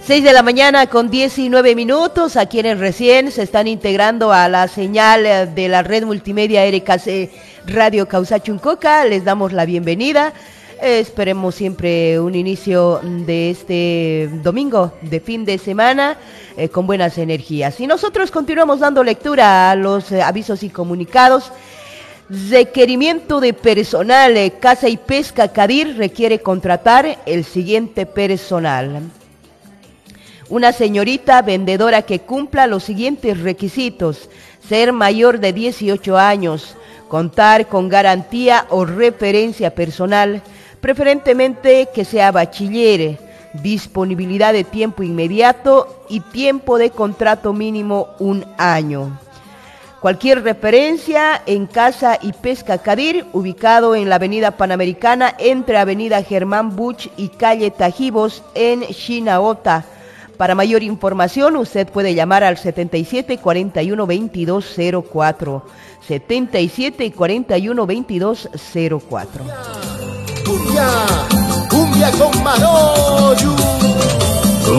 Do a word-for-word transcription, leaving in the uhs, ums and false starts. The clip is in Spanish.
seis de la mañana con diecinueve minutos, a quienes recién se están integrando a la señal de la red multimedia R K C Radio Causachuncoca, les damos la bienvenida. Eh, esperemos siempre un inicio de este domingo de fin de semana eh, con buenas energías. Y nosotros continuamos dando lectura a los eh, avisos y comunicados. Requerimiento de personal, eh, Caza y Pesca Cadir requiere contratar el siguiente personal. Una señorita vendedora que cumpla los siguientes requisitos: ser mayor de dieciocho años, contar con garantía o referencia personal, preferentemente que sea bachiller, disponibilidad de tiempo inmediato y tiempo de contrato mínimo un año. Cualquier referencia en Caza y Pesca Cadir, ubicado en la avenida Panamericana entre avenida Germán Buch y calle Tajibos en Chinaota. Para mayor información, usted puede llamar al setenta y siete cuarenta y uno veintidós cero cuatro. setenta y siete cuarenta y uno veintidós cero cuatro. Cumbia, cumbia con Manoyu.